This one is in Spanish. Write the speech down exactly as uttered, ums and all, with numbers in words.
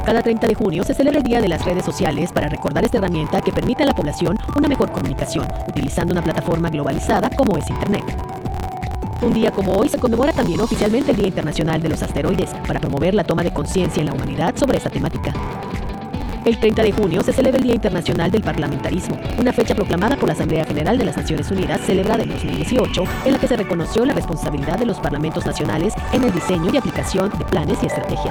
Cada treinta de junio se celebra el Día de las Redes Sociales para recordar esta herramienta que permite a la población una mejor comunicación, utilizando una plataforma globalizada como es Internet. Un día como hoy se conmemora también oficialmente el Día Internacional de los Asteroides, para promover la toma de conciencia en la humanidad sobre esta temática. El treinta de junio se celebra el Día Internacional del Parlamentarismo, una fecha proclamada por la Asamblea General de las Naciones Unidas, celebrada en dos mil dieciocho, en la que se reconoció la responsabilidad de los parlamentos nacionales en el diseño y aplicación de planes y estrategias.